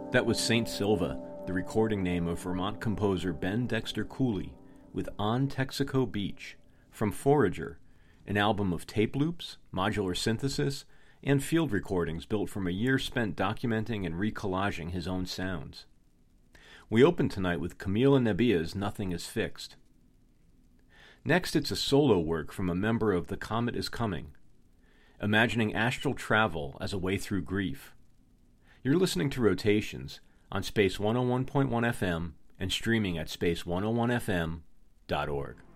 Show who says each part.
Speaker 1: That was Saint Silva, the recording name of Vermont composer Ben Dexter Cooley, with On Texaco Beach, from Forager, an album of tape loops, modular synthesis, and field recordings built from a year spent documenting and recollaging his own sounds. We open tonight with Camila Nebia's Nothing Is Fixed. Next, it's a solo work from a member of The Comet Is Coming, imagining astral travel as a way through grief. You're listening to Rotations on Space 101.1 FM and streaming at space101fm.org.